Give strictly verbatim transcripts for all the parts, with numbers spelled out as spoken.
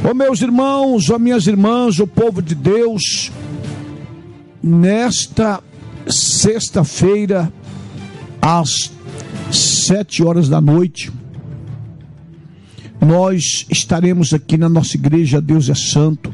Ô meus irmãos, ó minhas irmãs, o povo de Deus, nesta sexta-feira, às sete horas da noite, nós estaremos aqui na nossa igreja Deus é Santo,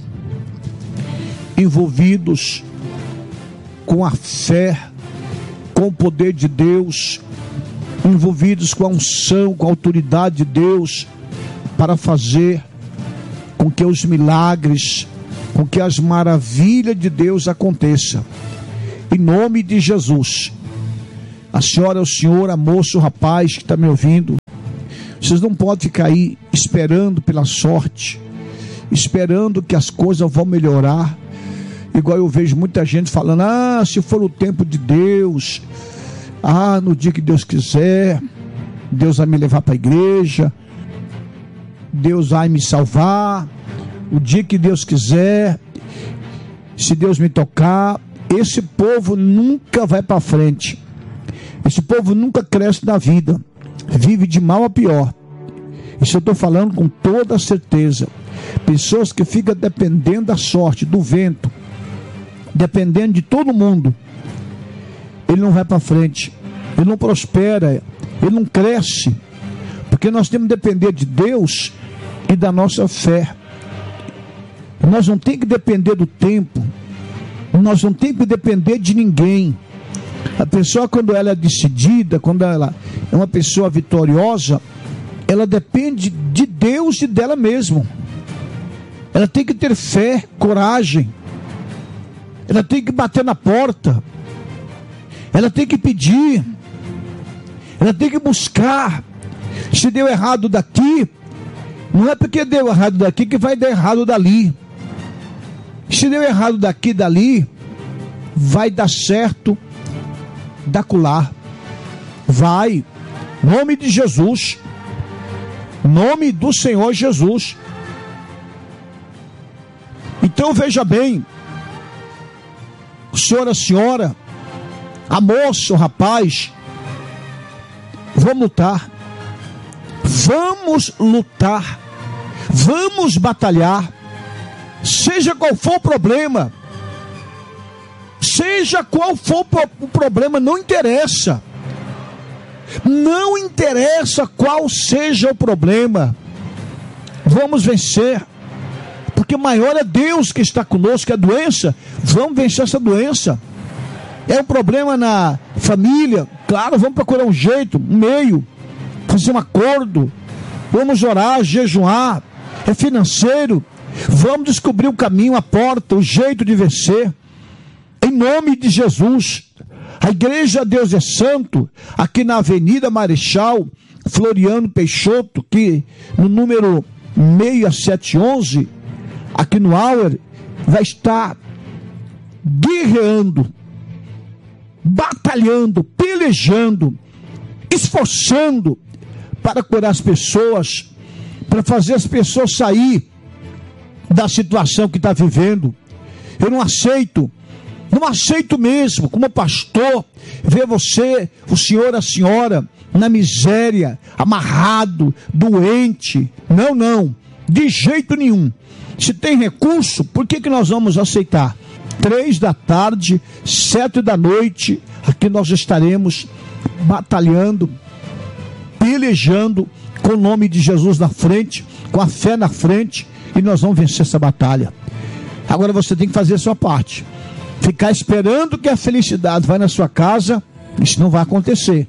envolvidos com a fé, com o poder de Deus, envolvidos com a unção, com a autoridade de Deus, para fazer com que os milagres, com que as maravilhas de Deus aconteçam, em nome de Jesus. A senhora, o senhor, a moça, o rapaz que está me ouvindo, vocês não podem ficar aí esperando pela sorte, esperando que as coisas vão melhorar, igual eu vejo muita gente falando, ah, se for o tempo de Deus, ah, no dia que Deus quiser, Deus vai me levar para a igreja, Deus vai me salvar, o dia que Deus quiser, se Deus me tocar. Esse povo nunca vai para frente, esse povo nunca cresce na vida, vive de mal a pior. Isso eu estou falando com toda certeza. Pessoas que ficam dependendo da sorte, do vento, dependendo de todo mundo, ele não vai para frente, ele não prospera, ele não cresce, porque nós temos que depender de Deus e da nossa fé. Nós não temos que depender do tempo, nós não temos que depender de ninguém. A pessoa, quando ela é decidida, quando ela é uma pessoa vitoriosa, ela depende de Deus e dela mesma. Ela tem que ter fé, coragem, ela tem que bater na porta, ela tem que pedir, ela tem que buscar. Se deu errado daqui, não é porque deu errado daqui que vai dar errado dali. Se deu errado daqui e dali, vai dar certo da acolá. Vai, nome de Jesus, nome do Senhor Jesus. Então veja bem, o senhor, a senhora, a moça, o rapaz, vamos lutar, vamos lutar, vamos batalhar, seja qual for o problema, seja qual for o problema, não interessa, não interessa qual seja o problema, vamos vencer, porque maior é Deus que está conosco. A doença, vamos vencer essa doença. É um problema na família, claro, vamos procurar um jeito, um meio, fazer um acordo, vamos orar, jejuar. É financeiro, vamos descobrir o caminho, a porta, o jeito de vencer, em nome de Jesus. A igreja Deus é Santo, aqui na Avenida Marechal Floriano Peixoto, que no número seis sete onze, aqui no Auer, vai estar guerreando, batalhando, pelejando, esforçando para curar as pessoas, para fazer as pessoas sair da situação que está vivendo. Eu não aceito, não aceito mesmo, como pastor, ver você, o senhor, a senhora, na miséria, amarrado, doente. Não, não, de jeito nenhum. Se tem recurso, por que que nós vamos aceitar? Três da tarde, sete da noite, aqui nós estaremos batalhando, pelejando, com o nome de Jesus na frente, com a fé na frente, e nós vamos vencer essa batalha. Agora você tem que fazer a sua parte. Ficar esperando que a felicidade vai na sua casa, isso não vai acontecer.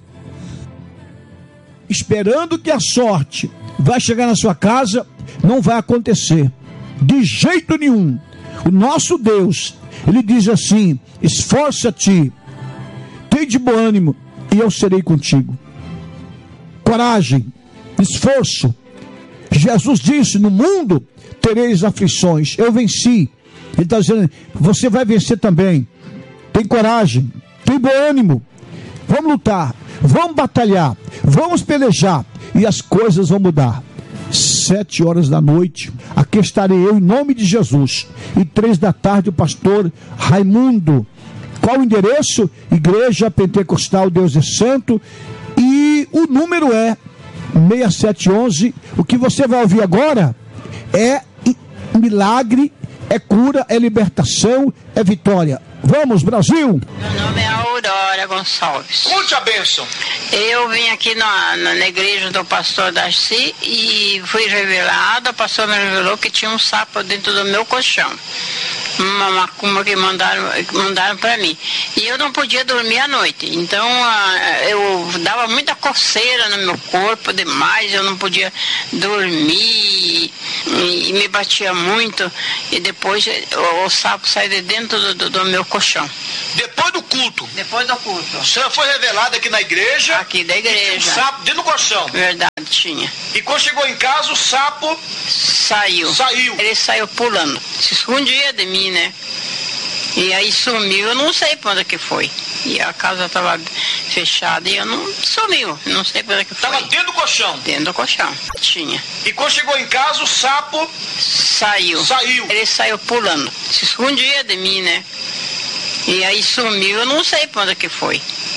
Esperando que a sorte vai chegar na sua casa, não vai acontecer. De jeito nenhum. O nosso Deus, Ele diz assim: esforça-te, tem de bom ânimo, e eu serei contigo. Coragem, esforço. Jesus disse: no mundo tereis aflições, eu venci. Ele está dizendo, você vai vencer também. Tem coragem, tem bom ânimo. Vamos lutar, vamos batalhar, vamos pelejar, e as coisas vão mudar. Sete horas da noite, aqui estarei eu em nome de Jesus. E três da tarde o pastor Raimundo. Qual o endereço? Igreja Pentecostal Deus é Santo. E o número é seis sete onze. O que você vai ouvir agora é milagre, é cura, é libertação, é vitória. Vamos, Brasil! Meu nome é Aurora Gonçalves. Conte a bênção. Eu vim aqui na, na, na igreja do pastor Darcy e fui revelada. O pastor me revelou que tinha um sapo dentro do meu colchão. Uma macumba que mandaram, mandaram para mim. E eu não podia dormir à noite. Então eu dava muita coceira no meu corpo demais. Eu não podia dormir e, e me batia muito. E depois o, o sapo sai de dentro do, do, do meu colchão. Depois do culto? Depois do culto. A senhora foi revelada aqui na igreja? Aqui da igreja. Um sapo dentro do colchão? Verdade, tinha. E quando chegou em casa, o sapo... Saiu. Saiu. Ele saiu pulando. Se escondia de mim, né? E aí sumiu, eu não sei para onde que foi. E a casa estava fechada e eu não sumiu, não sei para onde que foi. Estava dentro do colchão? Dentro do colchão, tinha. E quando chegou em casa, o sapo... Saiu. Saiu. Ele saiu pulando. Se escondia de mim, né? E aí sumiu, eu não sei para onde que foi.